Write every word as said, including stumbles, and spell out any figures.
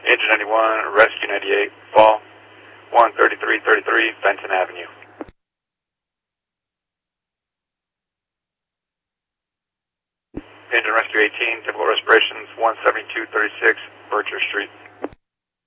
Engine ninety-one, Rescue ninety-eight, fall, one thirty-three thirty-three, Benton Avenue. Engine Rescue eighteen, typical respirations, one seventy-two thirty-six, Bircher Street.